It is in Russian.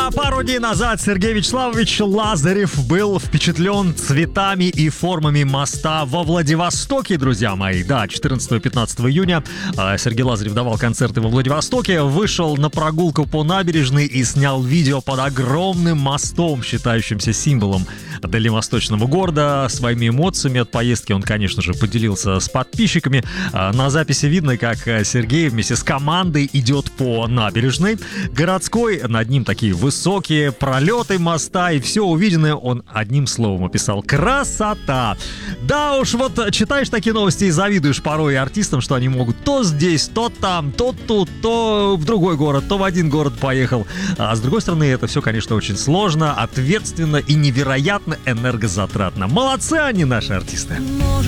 Пару дней назад Сергей Вячеславович Лазарев был впечатлен цветами и формами моста во Владивостоке, друзья мои. Да, 14-15 июня Сергей Лазарев давал концерты во Владивостоке, вышел на прогулку по набережной и снял видео под огромным мостом, считающимся символом дальневосточного города. Своими эмоциями от поездки он, конечно же, поделился с подписчиками. На записи видно, как Сергей вместе с командой идет по набережной городской. Над ним такие высокие пролеты моста, и все увиденное он одним словом описал: красота! Да уж, вот читаешь такие новости и завидуешь порой артистам, что они могут то здесь, то там, то тут, то в другой город, то в один город поехал. А с другой стороны, это все, конечно, очень сложно, ответственно и невероятно энергозатратно. Молодцы они, наши артисты.